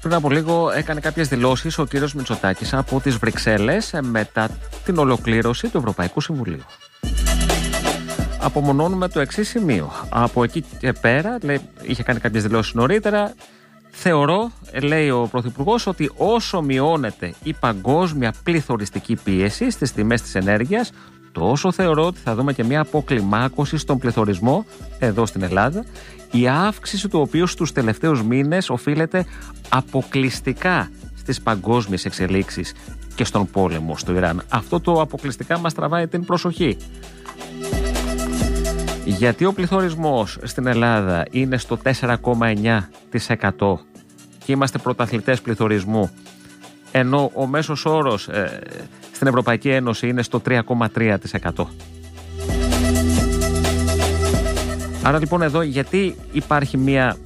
Πριν από λίγο έκανε κάποιες δηλώσεις ο κύριος Μητσοτάκης από τις Βρυξέλλες μετά την ολοκλήρωση του Ευρωπαϊκού Συμβουλίου. Απομονώνουμε το εξής σημείο. Από εκεί και πέρα, είχε κάνει κάποιες δηλώσεις νωρίτερα. Θεωρώ, λέει ο Πρωθυπουργός, ότι όσο μειώνεται η παγκόσμια πληθωριστική πίεση στις τιμές της ενέργειας, τόσο θεωρώ ότι θα δούμε και μια αποκλιμάκωση στον πληθωρισμό εδώ στην Ελλάδα, η αύξηση του οποίου στους τελευταίους μήνες οφείλεται αποκλειστικά στις παγκόσμιες εξελίξεις και στον πόλεμο στο Ιράν. Αυτό το αποκλειστικά μας τραβάει την προσοχή. Γιατί ο πληθωρισμός στην Ελλάδα είναι στο 4,9% και είμαστε πρωταθλητές πληθωρισμού, ενώ ο μέσος όρος στην Ευρωπαϊκή Ένωση είναι στο 3,3%. Άρα λοιπόν εδώ γιατί υπάρχει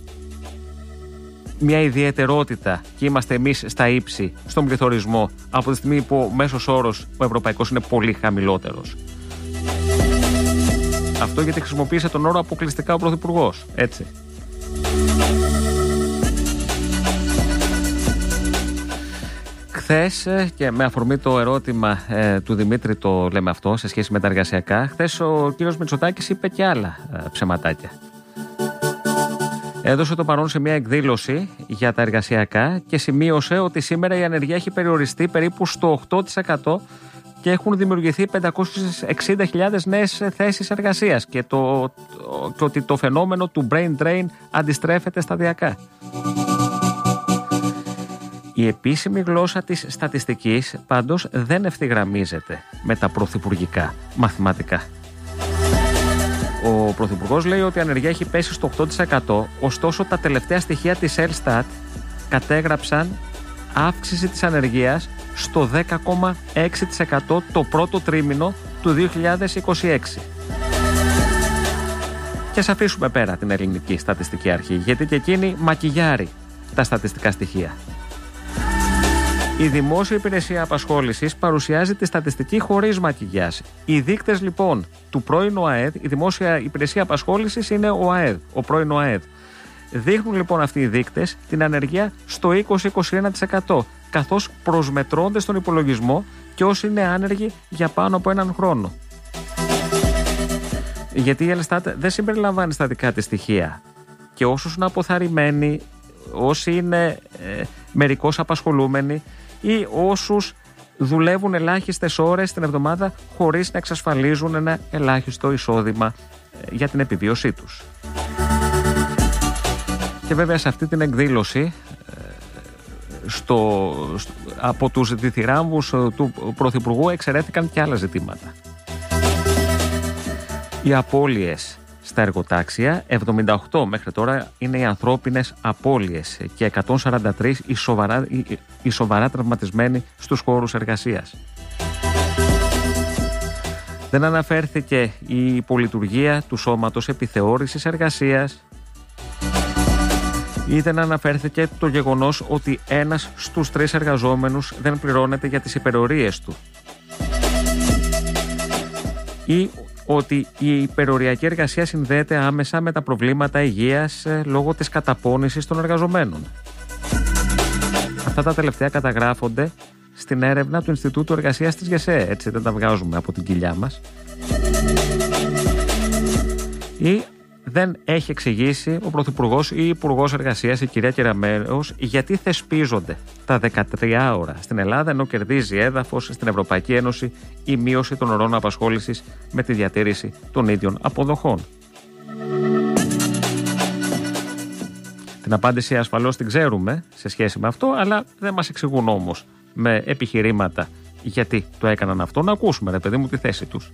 μια ιδιαιτερότητα και είμαστε εμείς στα ύψη στον πληθωρισμό από τη στιγμή που ο μέσος όρος ο ευρωπαϊκός είναι πολύ χαμηλότερος. Αυτό γιατί χρησιμοποίησε τον όρο αποκλειστικά ο Πρωθυπουργός, έτσι. Χθες, και με αφορμή το ερώτημα του Δημήτρη το λέμε αυτό σε σχέση με τα εργασιακά, χθες ο κύριος Μητσοτάκης είπε και άλλα ψεματάκια. Έδωσε το παρόν σε μια εκδήλωση για τα εργασιακά και σημείωσε ότι σήμερα η ανεργία έχει περιοριστεί περίπου στο 8% και έχουν δημιουργηθεί 560.000 νέες θέσεις εργασίας και ότι το φαινόμενο του brain drain αντιστρέφεται σταδιακά. Η επίσημη γλώσσα της στατιστικής πάντως δεν ευθυγραμμίζεται με τα πρωθυπουργικά μαθηματικά. Ο Πρωθυπουργός λέει ότι η ανεργία έχει πέσει στο 8%, ωστόσο τα τελευταία στοιχεία της Ελστάτ κατέγραψαν αύξηση της ανεργίας στο 10,6% το πρώτο τρίμηνο του 2026. Και ας αφήσουμε πέρα την ελληνική στατιστική αρχή, γιατί και εκείνη μακιγιάρει τα στατιστικά στοιχεία. Η Δημόσια Υπηρεσία Απασχόλησης παρουσιάζει τη στατιστική χωρίς μακιγιάζ. Οι δείκτες λοιπόν του πρώην ΟΑΕΔ, η Δημόσια Υπηρεσία Απασχόλησης είναι ο ΑΕΔ, ο πρώην ΟΑΕΔ. Δείχνουν λοιπόν αυτοί οι δείκτες την ανεργία στο 20-21%, καθώς προσμετρώνται στον υπολογισμό και όσοι είναι άνεργοι για πάνω από έναν χρόνο. Γιατί η Ελστάτ δεν συμπεριλαμβάνει στα δικά της στοιχεία. Και όσους είναι αποθαρρυμένοι, όσοι είναι μερικώς απασχολούμενοι ή όσους δουλεύουν ελάχιστες ώρες την εβδομάδα χωρίς να εξασφαλίζουν ένα ελάχιστο εισόδημα για την επιβίωσή τους. Και βέβαια σε αυτή την εκδήλωση από τους διθυράμβους του Πρωθυπουργού εξαιρέθηκαν και άλλα ζητήματα. Οι απώλειες στα εργοτάξια, 78 μέχρι τώρα είναι οι ανθρώπινες απώλειες και 143 οι σοβαρά τραυματισμένοι στους χώρους εργασίας. Δεν αναφέρθηκε η υπολειτουργία του σώματος επιθεώρησης εργασίας ή δεν αναφέρθηκε το γεγονός ότι ένας στους 3 εργαζόμενους δεν πληρώνεται για τις υπερορίες του ή ότι η υπεροριακή εργασία συνδέεται άμεσα με τα προβλήματα υγείας λόγω της καταπώνησης των εργαζομένων. Αυτά τα τελευταία καταγράφονται στην έρευνα του Ινστιτούτου Εργασίας της ΓΕΣΕ, έτσι δεν τα βγάζουμε από την κοιλιά μας. Ή δεν έχει εξηγήσει ο Πρωθυπουργός ή η Υπουργός Εργασίας, η κυρία Κεραμέως, γιατί θεσπίζονται τα 13 ώρα στην Ελλάδα, ενώ κερδίζει έδαφος στην Ευρωπαϊκή Ένωση η μείωση των ωρών απασχόλησης με τη διατήρηση των ίδιων αποδοχών. Την απάντηση ασφαλώς την ξέρουμε σε σχέση με αυτό, αλλά δεν μας εξηγούν όμως με επιχειρήματα γιατί το έκαναν αυτό. Να ακούσουμε, ρε παιδί μου, τη θέση τους.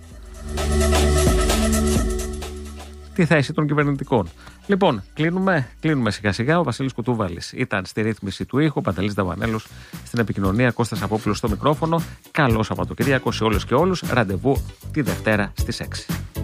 Τη θέση των κυβερνητικών. Λοιπόν, κλείνουμε σιγά σιγά. Ο Βασίλης Κουτούβαλης ήταν στη ρύθμιση του ήχου, ο Παντελής Δαβανέλος στην επικοινωνία, Κώστας Απόπουλος στο μικρόφωνο. Καλό Σαββατοκύριακο σε όλες και όλους. Ραντεβού τη Δευτέρα στις 6.